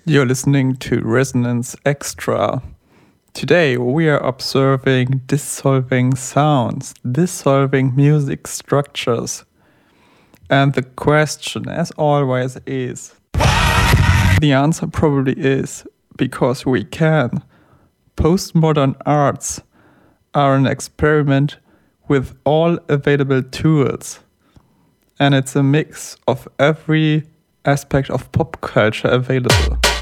You're listening to Resonance Extra. Today we are observing dissolving sounds, dissolving music structures. And the question, as always, is... The answer probably is because we can. Postmodern arts are an experiment with all available tools. And it's a mix of every aspect of pop culture available.